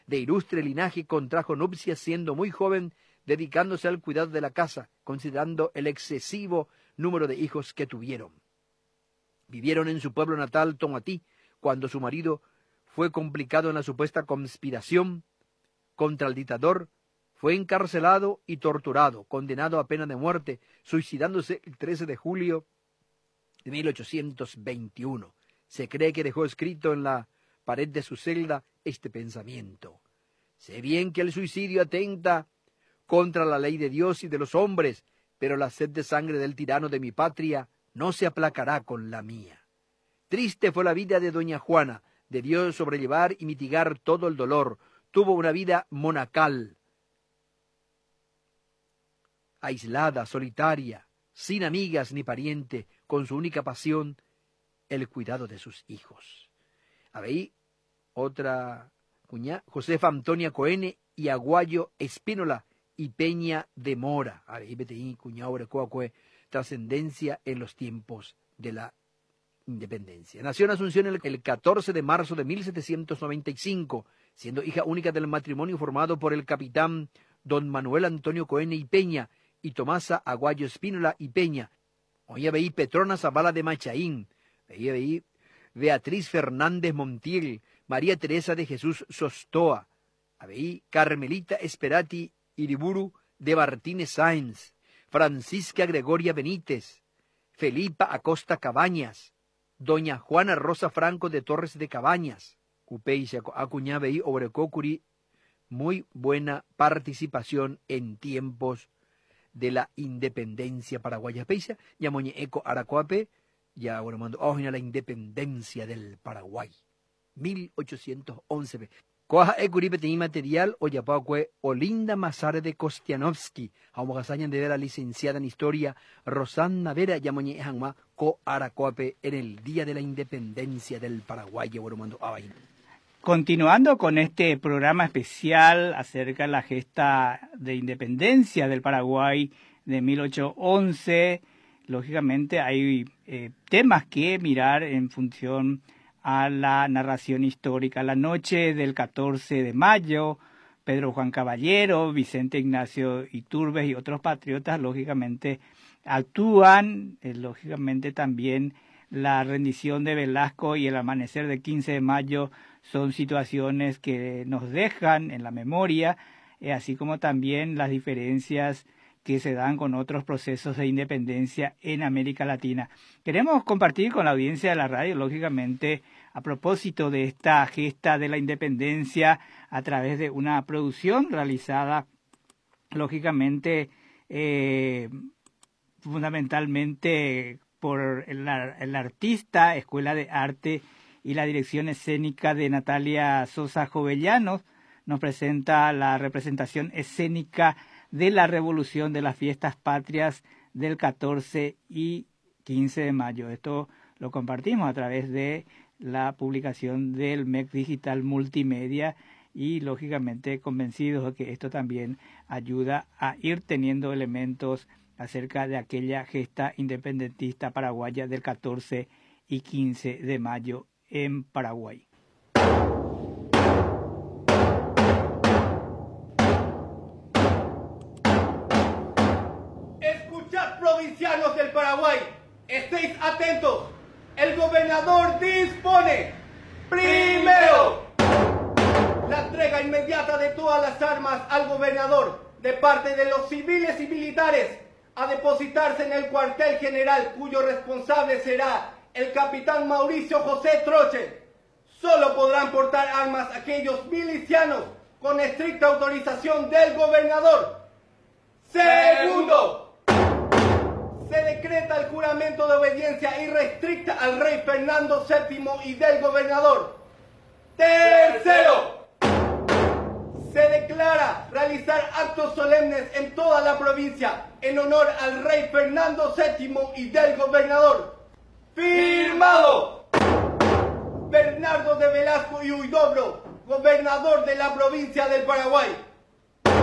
de ilustre linaje, contrajo nupcias siendo muy joven, dedicándose al cuidado de la casa, considerando el excesivo número de hijos que tuvieron. Vivieron en su pueblo natal, Tomatí, cuando su marido fue complicado en la supuesta conspiración contra el dictador, fue encarcelado y torturado, condenado a pena de muerte, suicidándose el 13 de julio de 1821. Se cree que dejó escrito en la pared de su celda este pensamiento: sé bien que el suicidio atenta contra la ley de Dios y de los hombres, pero la sed de sangre del tirano de mi patria no se aplacará con la mía. Triste fue la vida de doña Juana, debió sobrellevar y mitigar todo el dolor, tuvo una vida monacal, aislada, solitaria, sin amigas ni pariente, con su única pasión, el cuidado de sus hijos. Ahí otra cuñá, Josefa Antonia Coene y Aguayo Espínola y Peña de Mora. Ahí betí cuñá orecoacue, trascendencia en los tiempos de la independencia. Nació en Asunción el 14 de marzo de 1795, siendo hija única del matrimonio formado por el capitán don Manuel Antonio Coene y Peña y Tomasa Aguayo Espínola y Peña. Oye, veí Petrona Zavala de Machaín, veí Beatriz Fernández Montiel, María Teresa de Jesús Sostoa, veí Carmelita Esperati Iriburu de Martínez Sáenz, Francisca Gregoria Benítez, Felipa Acosta Cabañas, doña Juana Rosa Franco de Torres de Cabañas, Cupeixa Acuñá veí Obrecócuri, muy buena participación en tiempos de la independencia paraguaya. Peixa, ya moñe eco Aracuape, ya bueno mando ojina la independencia del Paraguay. 1811. Coaja ecuripe tenía material o yapacue Olinda Mazare de Kostianovsky, homogasañan de la licenciada en historia Rosanna Vera, ya moñe ejanma co Aracuape en el día de la independencia del Paraguay. Ya bueno mando abain. Continuando con este programa especial acerca de la gesta de independencia del Paraguay de 1811, lógicamente hay temas que mirar en función a la narración histórica. La noche del 14 de mayo, Pedro Juan Caballero, Vicente Ignacio Iturbes y otros patriotas, lógicamente, actúan, lógicamente también la rendición de Velasco y el amanecer del 15 de mayo son situaciones que nos dejan en la memoria, así como también las diferencias que se dan con otros procesos de independencia en América Latina. Queremos compartir con la audiencia de la radio, lógicamente, a propósito de esta gesta de la independencia a través de una producción realizada, lógicamente, fundamentalmente por el artista, Escuela de Arte y la dirección escénica de Natalia Sosa Jovellanos. Nos presenta la representación escénica de la Revolución de las Fiestas Patrias del 14 y 15 de mayo. Esto lo compartimos a través de la publicación del MEC Digital Multimedia y, lógicamente, convencidos de que esto también ayuda a ir teniendo elementos acerca de aquella gesta independentista paraguaya del 14 y 15 de mayo en Paraguay. Escuchad, provincianos del Paraguay, estéis atentos. El gobernador dispone, primero, la entrega inmediata de todas las armas al gobernador de parte de los civiles y militares a depositarse en el cuartel general, cuyo responsable será el capitán Mauricio José Troche. Solo podrán portar armas aquellos milicianos con estricta autorización del gobernador. Segundo, se decreta el juramento de obediencia irrestricta al rey Fernando VII y del gobernador. Tercero, se declara realizar actos solemnes en toda la provincia en honor al rey Fernando VII y del gobernador. Firmado, Bernardo de Velasco y Huidobro, gobernador de la provincia del Paraguay.